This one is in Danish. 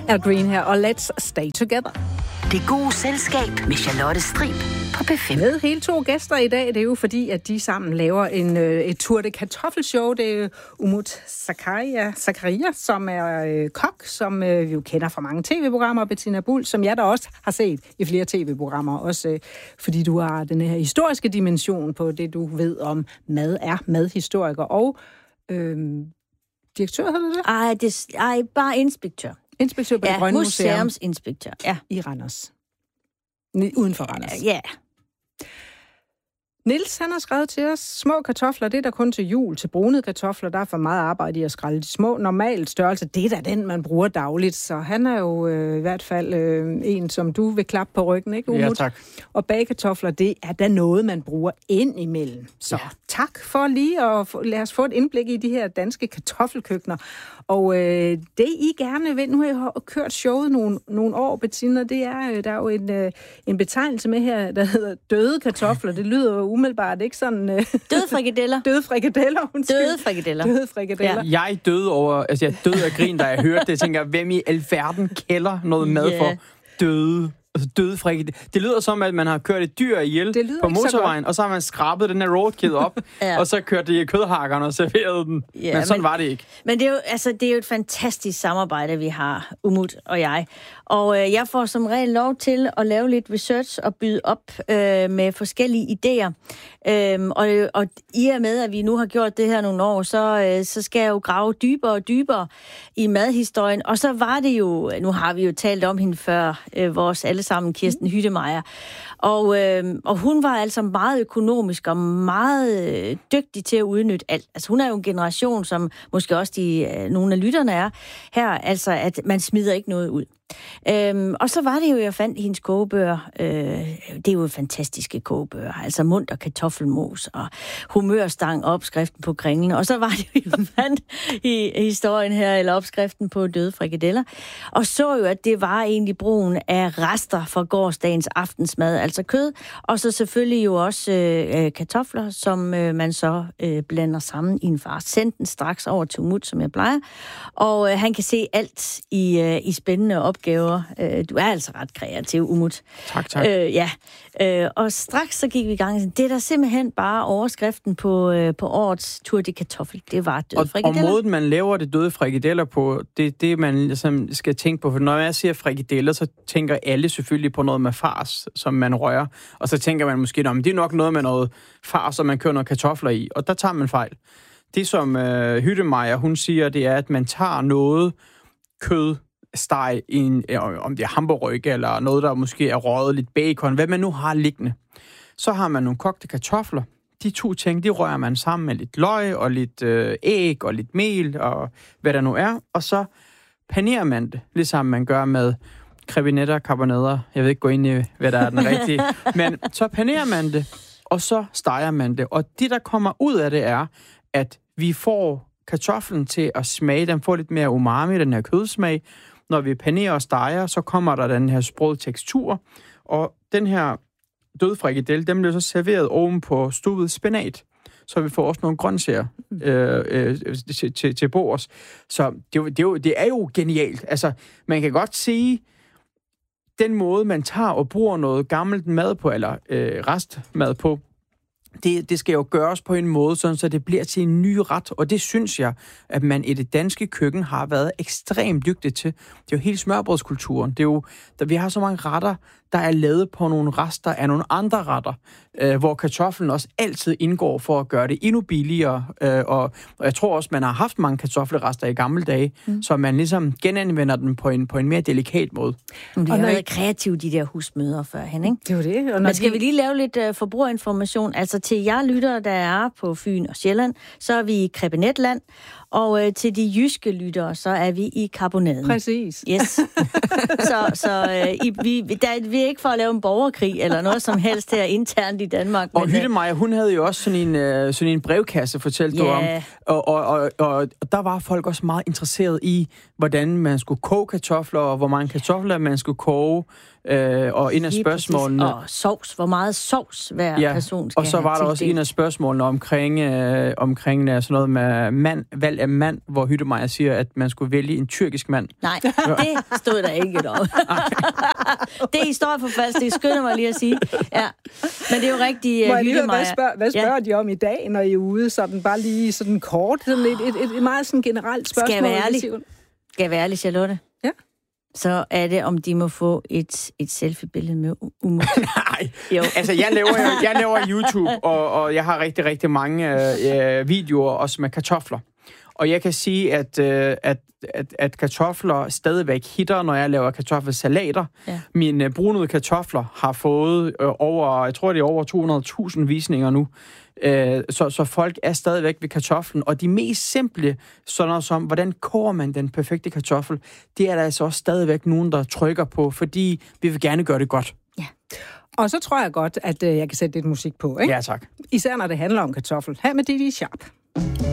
Al Green her, og Let's Stay Together. Det gode selskab med Charlotte Strib på P5. Med hele 2 gæster i dag, det er jo fordi, at de sammen laver et Tour de Kartoffelshow. Det er Umut Sakarya, som er kok, som vi jo kender fra mange tv-programmer, og Bettina Buhl, som jeg da også har set i flere tv-programmer, også fordi du har den her historiske dimension på det, du ved om mad, er madhistoriker og direktør, hedder det? Ej, bare inspektør. Inspektør på det Grønne Museum. Museumsinspektør, ja. I Randers. Uden for Randers. Ja. Niels, han har skrevet til os, små kartofler, det er der kun til jul. Til brunede kartofler, der er for meget arbejde i at skrælle de små. Normal størrelse, det er da den, man bruger dagligt. Så han er jo i hvert fald en, som du vil klappe på ryggen, ikke, Umut? Ja, tak. Og bagekartofler, det er da noget, man bruger ind imellem. Så tak for lige at lade os få et indblik i de her danske kartoffelkøkkener. Og det, I gerne vil, nu har jeg kørt showet nogle år, Bettina, det er, der er jo en betegnelse med her, der hedder døde kartofler. Det lyder jo umiddelbart ikke sådan... Døde frikadeller. Døde frikadeller, undskyld. Døde frikadeller. Døde frikadeller. Ja. Jeg døde af grin, da jeg hørte det. Jeg tænker, hvem i alverden kælder noget mad for døde frikadeller? Det lyder som, at man har kørt et dyr ihjel på motorvejen, og så har man skrabet den her roadkid op, og så kørt det i kødhakkerne og serveret den. Ja, men sådan var det ikke. Men det er jo et fantastisk samarbejde, vi har, Umut og jeg. Og jeg får som regel lov til at lave lidt research og byde op med forskellige idéer. Og i og med, at vi nu har gjort det her nogle år, så skal jeg jo grave dybere og dybere i madhistorien. Og så var det jo, nu har vi jo talt om hende før, vores allesammen Kirsten Hyttemeier. Og hun var altså meget økonomisk og meget dygtig til at udnytte alt. Altså hun er jo en generation, som måske også nogle af lytterne er her, altså at man smider ikke noget ud. Og så var det jo, jeg fandt hendes kogebøger. Det er jo fantastiske kogebøger. Altså munter kartoffelmos og humørstang, opskriften på kringlen. Og så var det jo, jeg fandt i historien her, eller opskriften på døde frikadeller. Og så jo, at det var egentlig brugen af rester fra gårsdagens aftensmad, altså kød. Og så selvfølgelig jo også kartofler, som man så blander sammen i en far. Send den straks over til Umut, som jeg plejer. Og han kan se alt i spændende opgaver. Du er altså ret kreativ, Umut. Tak. Og straks så gik vi i gang. Det er der simpelthen bare overskriften på årets Tour de Kartoffel. Det var døde frikadeller. Og måden, man laver det døde frikadeller på, det er det, man ligesom skal tænke på. For når jeg siger frikadeller, så tænker alle selvfølgelig på noget med fars, som man rører. Og så tænker man måske, det er nok noget med noget fars, som man kører noget kartofler i. Og der tager man fejl. Det, som Hyttemeier, hun siger, det er, at man tager noget kød, steg, om det er hamburgerryg eller noget, der måske er røget, lidt bacon, hvad man nu har liggende. Så har man nogle kogte kartofler. De 2 ting, de rører man sammen med lidt løg og lidt æg og lidt mel og hvad der nu er. Og så panerer man det, ligesom man gør med crebinetter, karbonader. Jeg ved ikke gå ind i, hvad der er den rigtige. Men så panerer man det, og så steger man det. Og det, der kommer ud af det, er, at vi får kartoflen til at smage. Den får lidt mere umami, den her kødsmag. Når vi panerer og steger, så kommer der den her sprøde tekstur. Og den her døde frikadelle, den bliver så serveret oven på stuvet spinat. Så vi får også nogle grøntsager til bords. Så det er jo genialt. Altså, man kan godt sige, den måde, man tager og bruger noget gammelt mad på, eller restmad på, det skal jo gøres på en måde, sådan, så det bliver til en ny ret. Og det synes jeg, at man i det danske køkken har været ekstremt dygtig til. Det er jo hele smørbrødskulturen. Det er jo, vi har så mange retter, der er lavet på nogle rester af nogle andre retter, hvor kartoflen også altid indgår for at gøre det endnu billigere. Og jeg tror også, man har haft mange kartoffelrester i gamle dage, så man ligesom genanvender den på en mere delikat måde. Det har været kreativt, de der husmøder førhen, ikke? Det var det. Og men skal vi lige lave lidt forbrugerinformation? Altså til jer lyttere, der er på Fyn og Sjælland, så er vi i Krebinetland, og til de jyske lyttere, så er vi i karbonaden. Præcis. Yes. Vi er ikke for at lave en borgerkrig eller noget som helst her internt i Danmark. Og Hyttemeier, hun havde jo også sådan en brevkasse, fortalte du om. Og der var folk også meget interesseret i, hvordan man skulle koge kartofler, og hvor mange kartofler man skulle koge. Og en af spørgsmålene... Og sovs. Hvor meget sovs hver person skal have. Og så var der også en af spørgsmålene omkring sådan noget med valg af mand, hvor Hyttemeier siger, at man skulle vælge en tyrkisk mand. Nej, det stod der ikke om. Det er historieforfalsk, det skynder mig lige at sige. Ja. Men det er jo rigtigt, Hyttemeier. Hvad spørger de om i dag, når I er ude? Sådan bare lige sådan kort, sådan et meget sådan generelt spørgsmål. Skal jeg være ærlig, Charlotte? Ja. Så er det, om de må få et selfie-billede med Umut. Nej, altså jeg laver YouTube, og jeg har rigtig, rigtig mange videoer også med kartofler. Og jeg kan sige, at kartofler stadigvæk hitter, når jeg laver kartoffelsalater. Ja. Mine brunede kartofler har fået over 200.000 visninger nu. Så folk er stadigvæk ved kartoflen. Og de mest simple, sådan som, hvordan koger man den perfekte kartoffel, det er der altså også stadigvæk nogen, der trykker på, fordi vi vil gerne gøre det godt. Ja. Og så tror jeg godt, at jeg kan sætte lidt musik på, ikke? Ja, tak. Især når det handler om kartoffel. Her med Didi Sharp.